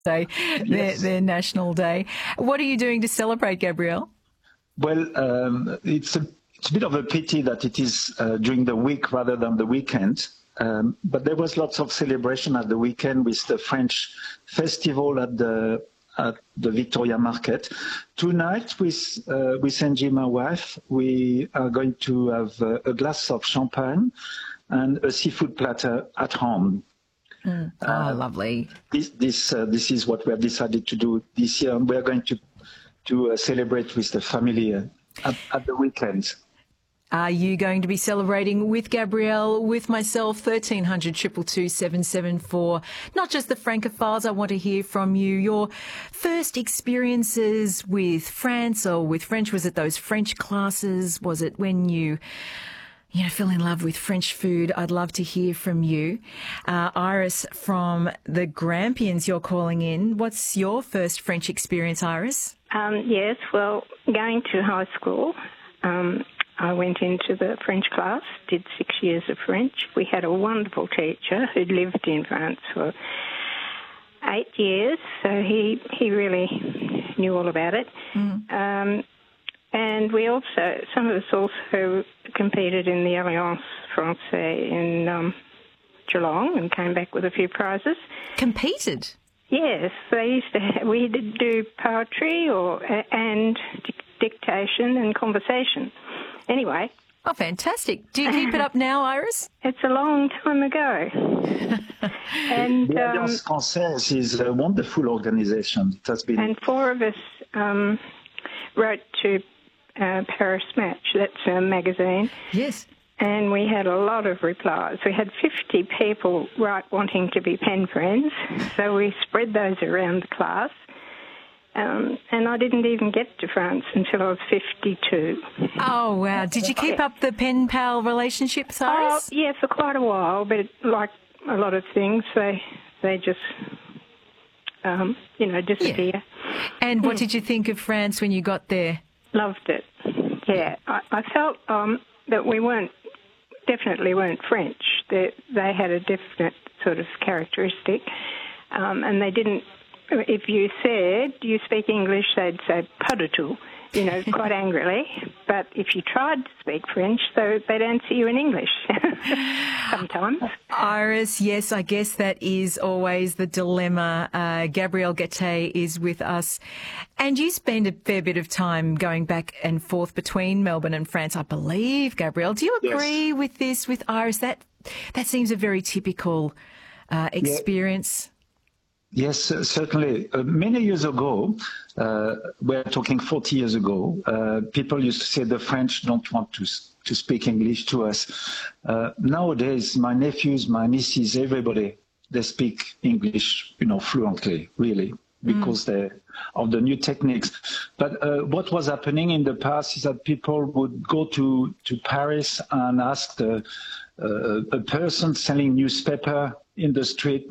Day, their national day. What are you doing to celebrate, Gabrielle? Well, it's a bit of a pity that it is during the week rather than the weekend. But there was lots of celebration at the weekend with the French festival at the Victoria Market. Tonight, with Angie, my wife, we are going to have a glass of champagne and a seafood platter at home. Lovely. This is what we have decided to do this year, and we are going to celebrate with the family at the weekend. Are you going to be celebrating with Gabrielle, with myself? 1300 222 774. Not just the Francophiles. I want to hear from you. Your first experiences with France or with French. Was it those French classes? Was it when you fell in love with French food? I'd love to hear from you. Iris from the Grampians, you're calling in. What's your first French experience, Iris? Yes, well, going to high school, I went into the French class, did 6 years of French. We had a wonderful teacher who'd lived in France for 8 years, so he really knew all about it. And we also, some of us also competed in the Alliance Française in Geelong and came back with a few prizes. Competed? Yes, we did do poetry and dictation and conversation. Anyway. Oh, fantastic. Do you keep it up now, Iris? It's a long time ago. And the Alliance Française is a wonderful organisation. It has been. And 4 of us wrote to Paris Match, that's a magazine. Yes. And we had a lot of replies. We had 50 people wanting to be pen friends, so we spread those around the class. And I didn't even get to France until I was 52. Oh, wow. Did you keep up the pen pal relationship, Iris? Oh, yeah, for quite a while, but like a lot of things, they just, disappear. Yeah. And what did you think of France when you got there? Loved it. Yeah, I felt that we definitely weren't French. They had a definite sort of characteristic, and they didn't. If you said you speak English, they'd say pas du tout, quite angrily. But if you tried to speak French, they'd answer you in English sometimes. Iris, yes, I guess that is always the dilemma. Gabrielle Gaté is with us. And you spend a fair bit of time going back and forth between Melbourne and France, I believe, Gabrielle. Do you agree with this, with Iris? That seems a very typical experience. Yes, certainly. Many years ago, we're talking 40 years ago, people used to say the French don't want to speak English to us. Nowadays, my nephews, my nieces, everybody, they speak English, fluently, really, because of the new techniques. But what was happening in the past is that people would go to Paris and ask a person selling newspaper in the street,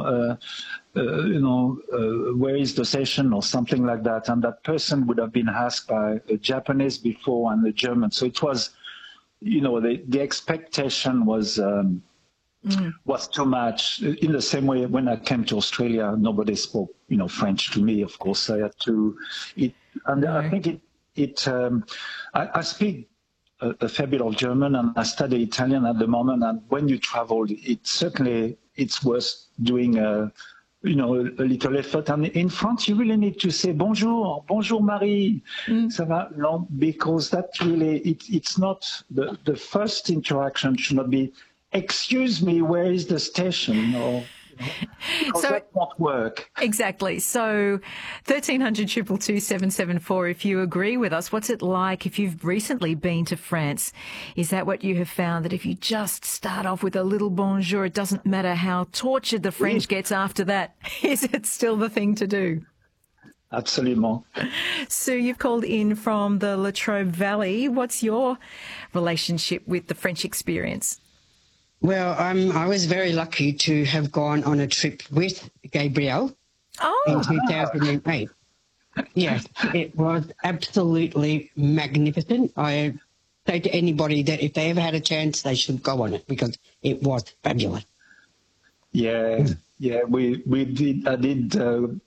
where is the station or something like that. And that person would have been asked by a Japanese before and a German. So it was, the expectation was too much. In the same way, when I came to Australia, nobody spoke, French to me. Of course, I had to. I think I speak a fair bit of German and I study Italian at the moment. And when you travel, it's worth doing a little effort. And in France, you really need to say bonjour Marie, ça va? No, because that really, it's not, the first interaction should not be, excuse me, where is the station? Because that won't work. Exactly. So 1300 222 774, if you agree with us, what's it like if you've recently been to France? Is that what you have found, that if you just start off with a little bonjour, it doesn't matter how tortured the French gets after that? Is it still the thing to do? Absolutely. Sue, you've called in from the Latrobe Valley. What's your relationship with the French experience? Well, I was very lucky to have gone on a trip with Gabrielle in 2008. Yes, it was absolutely magnificent. I say to anybody that if they ever had a chance, they should go on it because it was fabulous. Yeah, we did. I did